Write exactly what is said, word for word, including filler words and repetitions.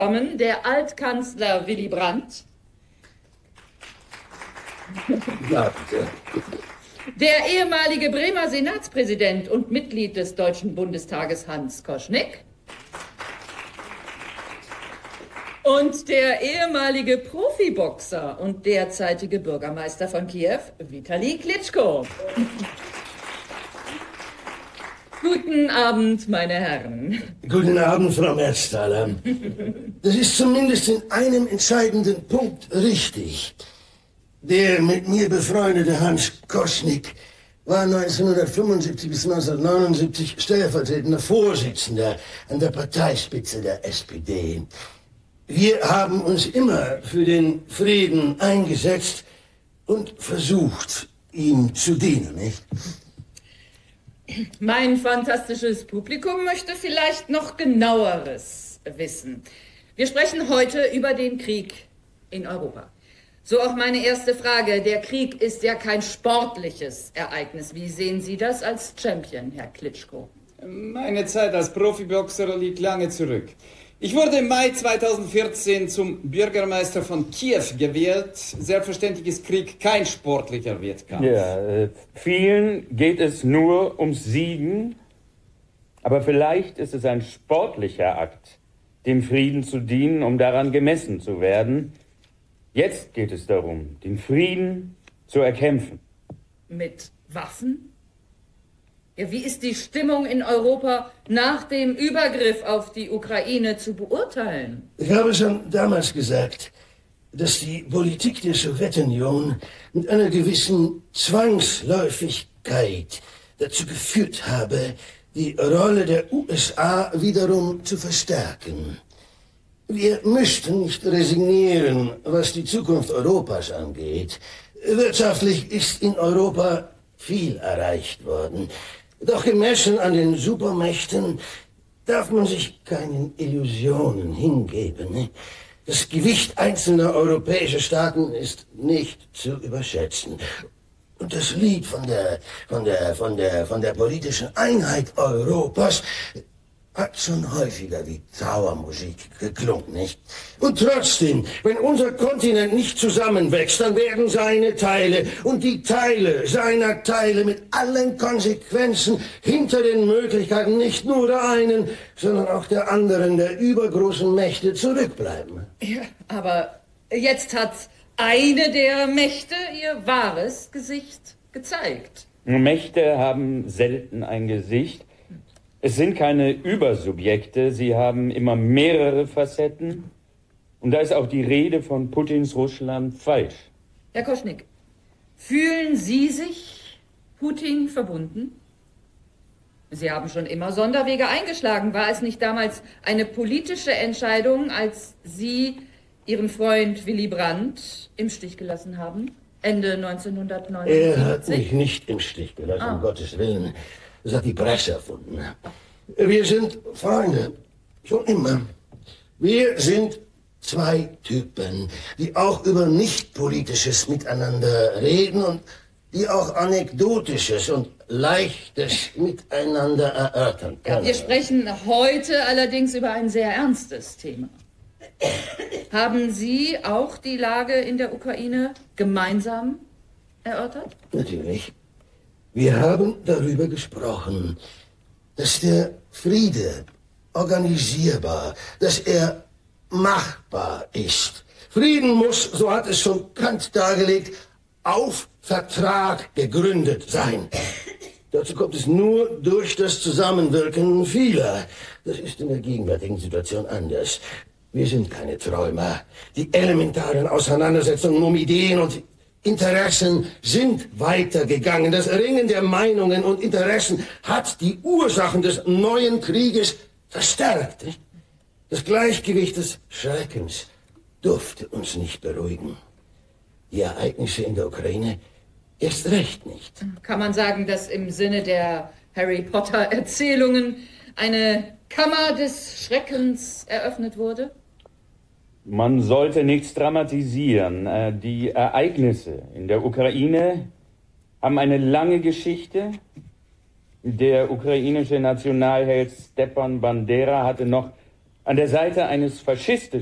Der Altkanzler Willy Brandt. Ja, bitte. Der ehemalige Bremer Senatspräsident und Mitglied des Deutschen Bundestages Hans Koschnick. Und der ehemalige Profiboxer und derzeitige Bürgermeister von Kiew, Vitali Klitschko. Guten Abend, meine Herren. Guten Abend, Frau Merzthaler. Das ist zumindest in einem entscheidenden Punkt richtig. Der mit mir befreundete Hans Koschnick war neunzehnhundertfünfundsiebzig bis neunzehnhundertneunundsiebzig stellvertretender Vorsitzender an der Parteispitze der S P D. Wir haben uns immer für den Frieden eingesetzt und versucht, ihm zu dienen, nicht? Mein fantastisches Publikum möchte vielleicht noch Genaueres wissen. Wir sprechen heute über den Krieg in Europa. So auch meine erste Frage. Der Krieg ist ja kein sportliches Ereignis. Wie sehen Sie das als Champion, Herr Klitschko? Meine Zeit als Profiboxer liegt lange zurück. Ich wurde im Mai zweitausendvierzehn zum Bürgermeister von Kiew gewählt. Selbstverständlich ist Krieg kein sportlicher Wettkampf. Ja, äh, vielen geht es nur ums Siegen, aber vielleicht ist es ein sportlicher Akt, dem Frieden zu dienen, um daran gemessen zu werden. Jetzt geht es darum, den Frieden zu erkämpfen. Mit Waffen? Ja, wie ist die Stimmung in Europa nach dem Übergriff auf die Ukraine zu beurteilen? Ich habe schon damals gesagt, dass die Politik der Sowjetunion mit einer gewissen Zwangsläufigkeit dazu geführt habe, die Rolle der U S A wiederum zu verstärken. Wir müssten nicht resignieren, was die Zukunft Europas angeht. Wirtschaftlich ist in Europa viel erreicht worden. Doch gemessen an den Supermächten darf man sich keinen Illusionen hingeben. Das Gewicht einzelner europäischer Staaten ist nicht zu überschätzen. Und das Lied von der, von der, von der, von der politischen Einheit Europas hat schon häufiger wie Trauermusik geklungen, nicht? Und trotzdem, wenn unser Kontinent nicht zusammenwächst, dann werden seine Teile und die Teile seiner Teile mit allen Konsequenzen hinter den Möglichkeiten nicht nur der einen, sondern auch der anderen, der übergroßen Mächte zurückbleiben. Ja, aber jetzt hat eine der Mächte ihr wahres Gesicht gezeigt. Mächte haben selten ein Gesicht. Es sind keine Übersubjekte, sie haben immer mehrere Facetten. Und da ist auch die Rede von Putins Russland falsch. Herr Koschnick, fühlen Sie sich Putin verbunden? Sie haben schon immer Sonderwege eingeschlagen. War es nicht damals eine politische Entscheidung, als Sie Ihren Freund Willy Brandt im Stich gelassen haben? Ende neunzehnhundertneunundsiebzig? Er hat mich nicht im Stich gelassen, ah. um Gottes Willen. Das hat die Presse erfunden. Wir sind Freunde, schon immer. Wir sind zwei Typen, die auch über Nicht-Politisches miteinander reden und die auch Anekdotisches und Leichtes miteinander erörtern können. Ja, wir sprechen heute allerdings über ein sehr ernstes Thema. Haben Sie auch die Lage in der Ukraine gemeinsam erörtert? Natürlich. Wir haben darüber gesprochen, dass der Friede organisierbar, dass er machbar ist. Frieden muss, so hat es schon Kant dargelegt, auf Vertrag gegründet sein. Dazu kommt es nur durch das Zusammenwirken vieler. Das ist in der gegenwärtigen Situation anders. Wir sind keine Träumer. Die elementaren Auseinandersetzungen um Ideen und Interessen sind weitergegangen. Das Ringen der Meinungen und Interessen hat die Ursachen des neuen Krieges verstärkt. Das Gleichgewicht des Schreckens durfte uns nicht beruhigen. Die Ereignisse in der Ukraine erst recht nicht. Kann man sagen, dass im Sinne der Harry Potter-Erzählungen eine Kammer des Schreckens eröffnet wurde? Man sollte nichts dramatisieren. Die Ereignisse in der Ukraine haben eine lange Geschichte. Der ukrainische Nationalheld Stepan Bandera hatte noch an der Seite eines faschistischen